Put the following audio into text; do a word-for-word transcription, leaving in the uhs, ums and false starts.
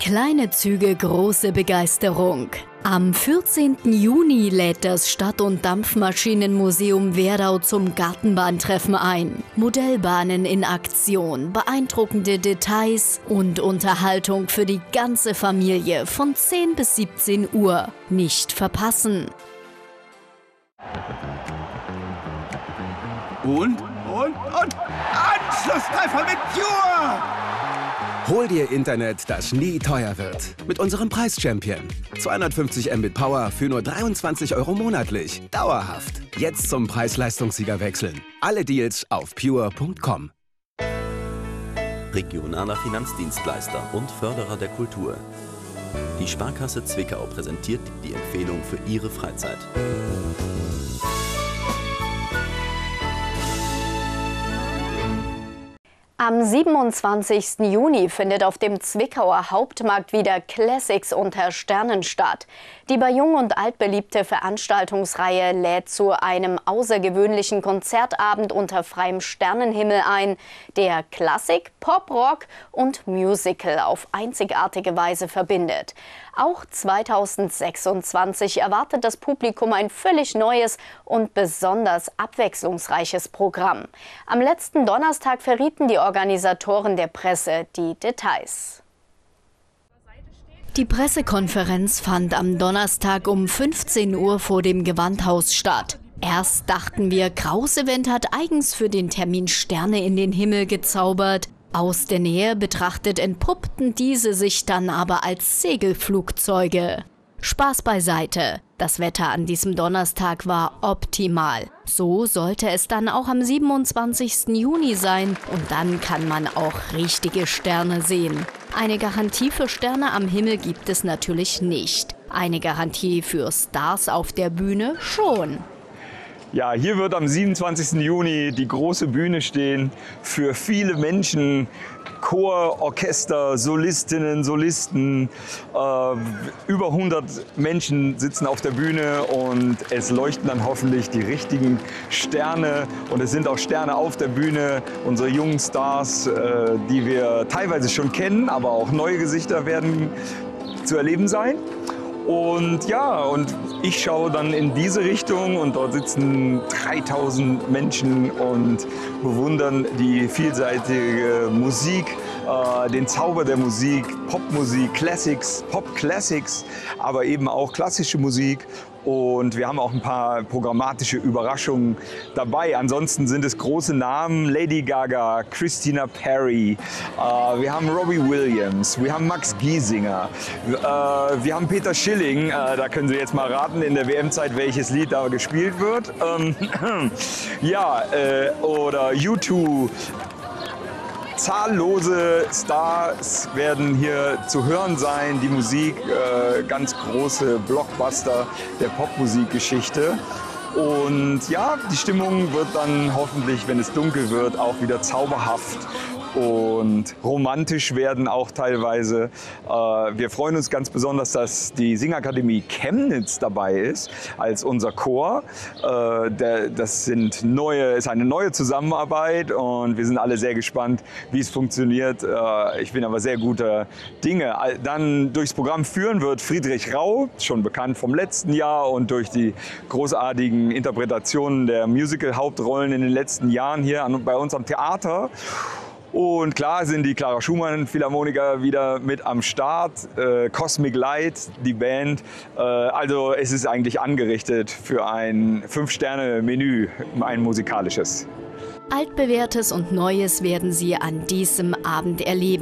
Kleine Züge, große Begeisterung. Am vierzehnten Juni lädt das Stadt- und Dampfmaschinenmuseum Werdau zum Gartenbahntreffen ein. Modellbahnen in Aktion, beeindruckende Details und Unterhaltung für die ganze Familie von zehn bis siebzehn Uhr. Nicht verpassen! Und, und, und Anschlusstreffer mit Pure! Hol dir Internet, das nie teuer wird. Mit unserem Preis-Champion. zweihundertfünfzig Mbit Power für nur dreiundzwanzig Euro monatlich. Dauerhaft. Jetzt zum Preis-Leistungssieger wechseln. Alle Deals auf pure punkt com. Regionaler Finanzdienstleister und Förderer der Kultur. Die Sparkasse Zwickau präsentiert die Empfehlung für Ihre Freizeit. Am siebenundzwanzigsten Juni findet auf dem Zwickauer Hauptmarkt wieder Classics unter Sternen statt. Die bei Jung und Alt beliebte Veranstaltungsreihe lädt zu einem außergewöhnlichen Konzertabend unter freiem Sternenhimmel ein, der Klassik, Pop, Rock und Musical auf einzigartige Weise verbindet. Auch zweitausendsechsundzwanzig erwartet das Publikum ein völlig neues und besonders abwechslungsreiches Programm. Am letzten Donnerstag verrieten die Organisatoren der Presse die Details. Die Pressekonferenz fand am Donnerstag um fünfzehn Uhr vor dem Gewandhaus statt. Erst dachten wir, Kraus-Event hat eigens für den Termin Sterne in den Himmel gezaubert. Aus der Nähe betrachtet entpuppten diese sich dann aber als Segelflugzeuge. Spaß beiseite. Das Wetter an diesem Donnerstag war optimal. So sollte es dann auch am siebenundzwanzigsten Juni sein und dann kann man auch richtige Sterne sehen. Eine Garantie für Sterne am Himmel gibt es natürlich nicht. Eine Garantie für Stars auf der Bühne schon. Ja, hier wird am siebenundzwanzigsten Juni die große Bühne stehen für viele Menschen, Chor, Orchester, Solistinnen, Solisten. Äh, über hundert Menschen sitzen auf der Bühne und es leuchten dann hoffentlich die richtigen Sterne. Und es sind auch Sterne auf der Bühne, unsere jungen Stars, äh, die wir teilweise schon kennen, aber auch neue Gesichter werden zu erleben sein. Und ja, und ich schaue dann in diese Richtung und dort sitzen dreitausend Menschen und bewundern die vielseitige Musik, äh, den Zauber der Musik, Popmusik, Classics, Pop-Classics, aber eben auch klassische Musik. Und wir haben auch ein paar programmatische Überraschungen dabei. Ansonsten sind es große Namen, Lady Gaga, Christina Perri, äh, wir haben Robbie Williams, wir haben Max Giesinger, äh, wir haben Peter Schilling, äh, da können Sie jetzt mal raten in der W M-Zeit, welches Lied da gespielt wird. Ähm, ja, äh, oder U zwei. Zahllose Stars werden hier zu hören sein. Die Musik, äh, ganz große Blockbuster der Popmusikgeschichte. Und ja, die Stimmung wird dann hoffentlich, wenn es dunkel wird, auch wieder zauberhaft und romantisch werden auch teilweise. Äh, wir freuen uns ganz besonders, dass die Singakademie Chemnitz dabei ist als unser Chor. Äh, der, das sind neue, ist eine neue Zusammenarbeit und wir sind alle sehr gespannt, wie es funktioniert. Äh, ich bin aber sehr guter Dinge. Dann durchs Programm führen wird Friedrich Rau, schon bekannt vom letzten Jahr und durch die großartigen Interpretationen der Musical-Hauptrollen in den letzten Jahren hier an, bei uns am Theater. Und klar sind die Clara Schumann Philharmoniker wieder mit am Start, äh, Cosmic Light, die Band. Äh, also es ist eigentlich angerichtet für ein Fünf-Sterne-Menü, ein musikalisches. Altbewährtes und Neues werden Sie an diesem Abend erleben.